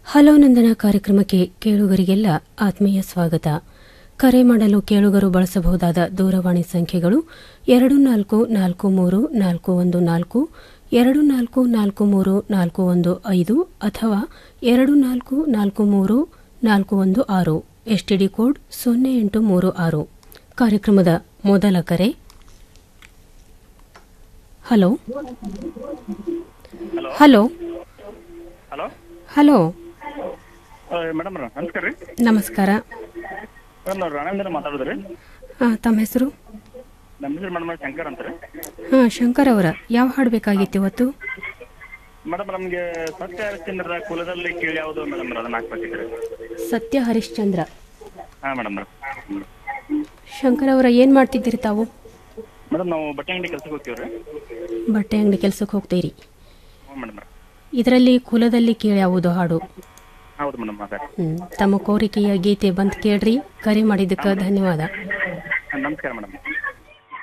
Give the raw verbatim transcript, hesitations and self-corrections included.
Hello ನಂದನ ಕಾರ್ಯಕ್ರಮಕ್ಕೆ ಕೇಳುಗರಿಗೆಲ್ಲ ಆತ್ಮೀಯ ಸ್ವಾಗತ. ಕರೆ ಮಾಡಲು ಕೇಳುಗರು ಬಳಸಬಹುದಾದ ದೂರವಾಣಿ ಸಂಖ್ಯೆಗಳು ಎರಡು ನಾಲ್ಕು ನಾಲ್ಕು ಮೂರು ನಾಲ್ಕು ಒಂದು ನಾಲ್ಕು, ಎರಡು ನಾಲ್ಕು ನಾಲ್ಕು ಮೂರು ನಾಲ್ಕು ಒಂದು ಐದು ಅಥವಾ ಎರಡು ನಾಲ್ಕು ನಾಲ್ಕು ಮೂರು ನಾಲ್ಕು ಒಂದು ಆರು. ಎಸ್ಟಿಡಿ ಕೋಡ್ ಸೊನ್ನೆ ಎಂಟು ಮೂರು ಆರು. ಕಾರ್ಯಕ್ರಮದ ಮೊದಲ ಕರೆ. Hello hello hello hello madam ನಮಸ್ಕಾರ ರೀ. ನಮಸ್ಕಾರ. ಮೇಡಮ್ ನಾವು ರಾಣೇಂದ್ರ ಮಾತಾಡೋದ್ರಿ. ಹಾಂ, ತಮ್ಮ ಹೆಸರು? ನಮ್ಮ ಹೆಸರು ಮೇಡಮ್ ಶಂಕರ್ ಅಂತ ರೀ. ಹಾಂ, ಶಂಕರ್ ಅವರ ಯಾವ ಹಾಡು ಬೇಕಾಗಿತ್ತು ಇವತ್ತು? ಮೇಡಮ್ ನಮಗೆ ಸತ್ಯ ಹರಿಶ್ಚಂದ್ರ ಕುಲದಲ್ಲಿ ಕೇಳಿ ಯಾವುದು ಮೇಡಮ್ ಅದನ್ನ ಹಾಕ್ಬೇಕಿದ್ರಿ. ಸತ್ಯ ಹರಿಶ್ಚಂದ್ರ. ಹಾಂ ಮೇಡಮ್. ಶಂಕರ್ ಅವರ ಏನು ಮಾಡ್ತಿದ್ದೀರಿ ತಾವು? ಮೇಡಮ್ ನಾವು ಬಟ್ಟೆ ಅಂಗಡಿ ಕೆಲಸಕ್ಕೆ ಹೋಗ್ತೀವಿ ರೀ. ಬಟ್ಟೆ ಅಂಗಡಿ ಕೆಲಸಕ್ಕೆ ಹೋಗ್ತೀರಿ. ಹ್ಞೂ ಮೇಡಮ್. ಇದರಲ್ಲಿ ಕುಲದಲ್ಲಿ ಕೇಳಿ ಯಾವುದು ಹಾಡು? ಹೌದು ಮೇಡಮ್. ಮಾತಾಡಿ. ಹ್ಮ್, ತಮ್ಮ ಕೋರಿಕೆಯ ಗೀತೆ ಬಂದು ಕೇಳ್ರಿ. ಕರೆ ಮಾಡಿದ್ದಕ್ಕೆ ಧನ್ಯವಾದ. ನಮಸ್ಕಾರ ಮೇಡಮ್.